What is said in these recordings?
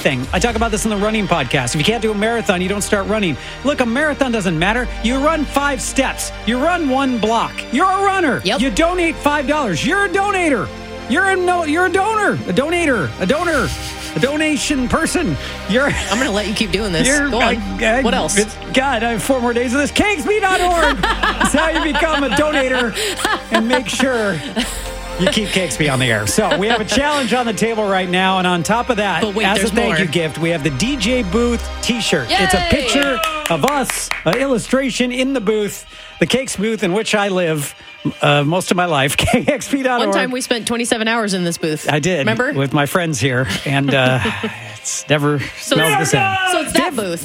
anything. I talk about this in the running podcast. If you can't do a marathon, you don't start running. Look, a marathon doesn't matter. You run 5 steps. You run 1 block. You're a runner. Yep. You donate $5. You're a donator. You're a donor. A donator. A donor. A donation person. I'm going to let you keep doing this. Go on. What else? God, I have 4 more days of this. KXP.org. That's how you become a donator and make sure you keep KXP on the air. So we have a challenge on the table right now. And on top of that, But wait, as a there's thank you more. gift, we have the DJ Booth t-shirt. Yay! It's a picture of us, an illustration in the booth, the Cakes booth in which I live most of my life, KXP.org. One time we spent 27 hours in this booth. I did. Remember? With my friends here. And it's never smelled the same. So it's that booth.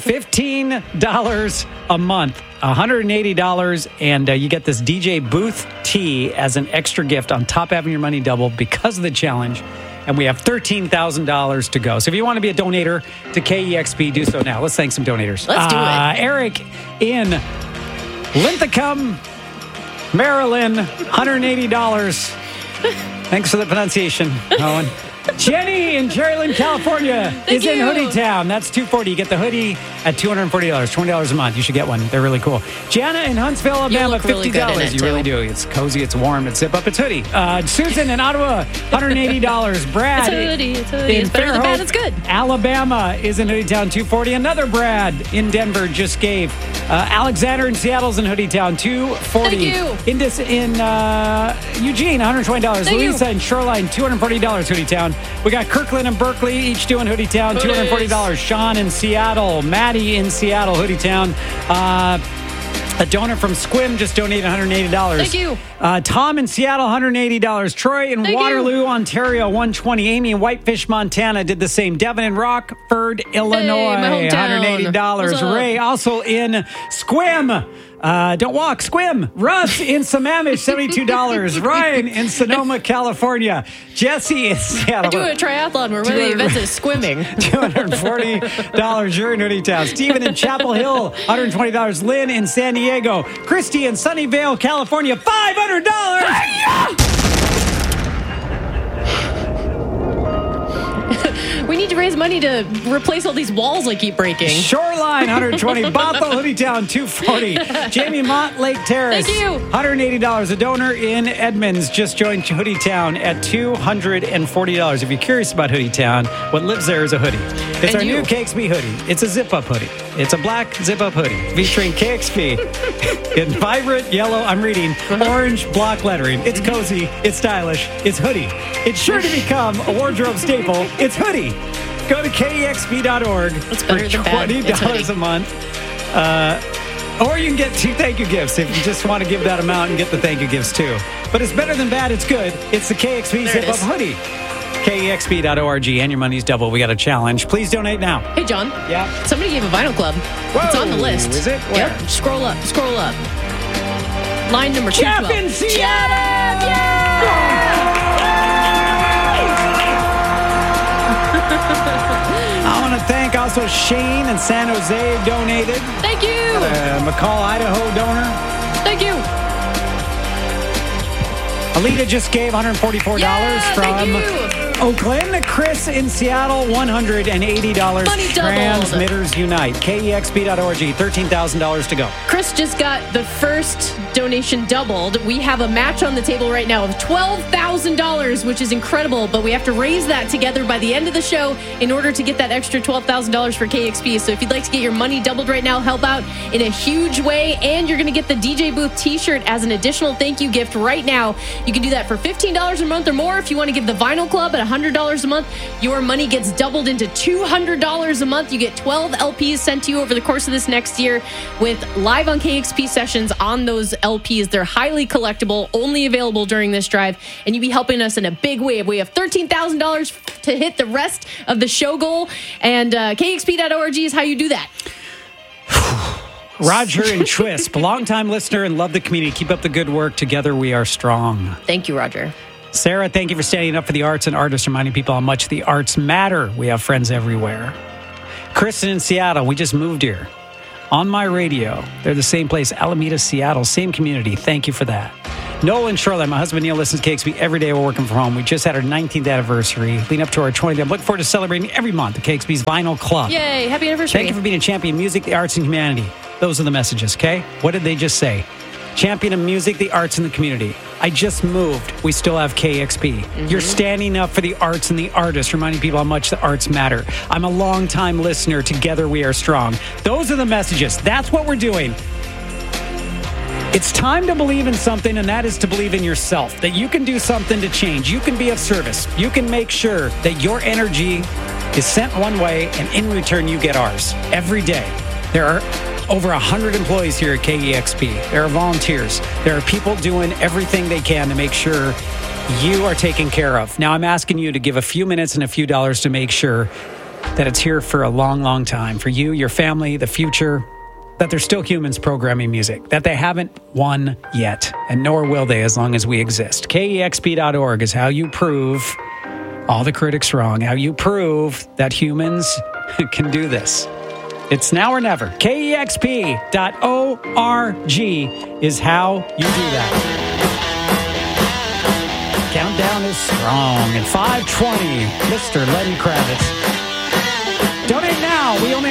$15 a month, $180, and you get this DJ Booth tee as an extra gift on top of having your money doubled because of the challenge. And we have $13,000 to go. So if you want to be a donator to KEXP, do so now. Let's thank some donators. Let's do it. Eric in Linthicum, Maryland, $180. Thanks for the pronunciation, Owen. Jenny in Cherryland, California is in you. Hoodie Town. That's $240. You get the hoodie at $240, $20 a month. You should get one. They're really cool. Jana in Huntsville, Alabama, look really $50. good in it, You too. really do. It's cozy, it's warm, it's zip up, it's hoodie. Susan in Ottawa, $180. Brad It's hoodie. in It's better than bad. Fairhope, It's good. Alabama is in Hoodie Town, $240. Another Brad in Denver just gave. Alexander in Seattle's in Hoodie Town, $240. Thank you. In Eugene, $120. Thank you. Lisa in Shoreline, $240 Hoodie Town. We got Kirkland and Berkeley each doing Hoodie Town, $240. Sean in Seattle, Maddie in Seattle, Hoodie Town. A donor from Squim just donated $180. Thank you. Tom in Seattle, $180. Troy in Thank Waterloo, Ontario, $120. Amy in Whitefish, Montana did the same. Devin in Rockford, Illinois, my hometown. $180. What's up? Ray also in Squim. Don't walk, Squim. Russ in Sammamish, $72. Ryan in Sonoma, California. Jesse in Seattle. Do a triathlon where one of the events is swimming. $240. You're in Hoodie Town. Steven in Chapel Hill, $120. Lynn in San Diego. Christy in Sunnyvale, California, $500. We need to raise money to replace all these walls I keep breaking. Shoreline, $120. Bothell, Hoodie Town, $240. Jamie Mott, Lake Terrace. Thank you. $180. A donor in Edmonds just joined Hoodie Town at $240. If you're curious about Hoodie Town, what lives there is a hoodie. It's And our you. new KXP hoodie. It's a zip-up hoodie. It's a black zip-up hoodie featuring KXP in vibrant yellow, I'm reading, orange block lettering. It's cozy. It's stylish. It's hoodie. It's sure to become a wardrobe staple. It's hoodie. Go to KEXP.org It's for better than bad. It's $20 hoodie. a month. Or you can get 2 thank you gifts if you just want to give that amount and get the thank you gifts too. But it's better than bad. It's good. It's the KXP There it Zip Up is. Hoodie. KEXP.org and your money's double. We got a challenge. Please donate now. Hey, John. Yeah. Somebody gave a vinyl club. It's on the Whoa, list. is it? Yep. Where? Scroll up. Scroll up. Line number Jeff 212. in Seattle! I want to thank also Shane in San Jose donated. Thank you. McCall, Idaho donor. Thank you. Alita just gave $144 Yeah, from thank you. Oakland. Chris in Seattle, $180. Money doubled. Transmitters Unite. KEXP.org, $13,000 to go. Chris just got the first donation doubled. We have a match on the table right now of $12,000, which is incredible, but we have to raise that together by the end of the show in order to get that extra $12,000 for KXP. So if you'd like to get your money doubled right now, help out in a huge way, and you're going to get the DJ Booth t-shirt as an additional thank you gift right now. You can do that for $15 a month or more. If you want to give the vinyl club at $100 a month, your money gets doubled into $200 a month. You get 12 LPs sent to you over the course of this next year with live on KXP sessions on those LPs. They're highly collectible, only available during this drive, and you'll be helping us in a big way. We have $13,000 to hit the rest of the show goal, and KXP.org is how you do that. Roger and Twisp, longtime listener and love the community. Keep up the good work. Together we are strong. Thank you, Roger. Sarah, thank you for standing up for the arts and artists, reminding people how much the arts matter. We have friends everywhere. Kristen in Seattle, we just moved here. On my radio, they're the same place, Alameda, Seattle, same community. Thank you for that. Noel and Charlotte, my husband Neil, listens to KXP every day. We're working from home. We just had our 19th anniversary, leading up to our 20th. I'm looking forward to celebrating every month at KXP's Vinyl Club. Yay, happy anniversary. Thank you for being a champion of music, the arts, and humanity. Those are the messages, okay? What did they just say? Champion of music, the arts, and the community. I just moved. We still have KXP. Mm-hmm. You're standing up for the arts and the artists, reminding people how much the arts matter. I'm a longtime listener. Together we are strong. Those are the messages. That's what we're doing. It's time to believe in something, and that is to believe in yourself, that you can do something to change. You can be of service. You can make sure that your energy is sent one way, and in return, you get ours every day. There are over 100 employees here at KEXP. There are volunteers. There are people doing everything they can to make sure you are taken care of. Now, I'm asking you to give a few minutes and a few dollars to make sure that it's here for a long, long time. For you, your family, the future, that there's still humans programming music, that they haven't won yet, and nor will they as long as we exist. KEXP.org is how you prove all the critics wrong, how you prove that humans can do this. It's now or never. KEXP.org is how you do that. Countdown is strong. At 5:20, Mr. Lenny Kravitz. Donate now. We only